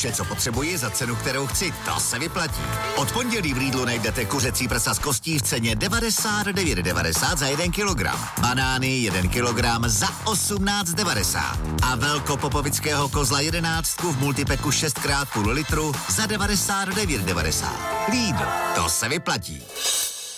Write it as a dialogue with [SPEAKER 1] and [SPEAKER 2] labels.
[SPEAKER 1] Vše, co potřebuji za cenu, kterou chci, to se vyplatí. Od pondělí v Lidlu najdete kuřecí prsa z kostí v ceně 99,90 za 1 kilogram. Banány 1 kilogram za 18,90. A velkopopovického kozla 11 v multipeku 6x půl litru za 99,90. Lidl, to se vyplatí.